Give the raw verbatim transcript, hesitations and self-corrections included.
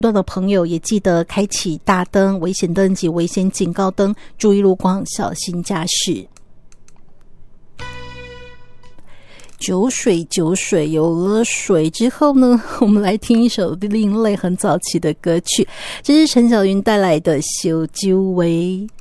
段的朋友也记得开启大灯、危险灯及危险警告灯，注意路况，小心驾驶。酒水酒水，有了水之后呢，我们来听一首另类很早期的歌曲，这是陈小云带来的《小酒味》。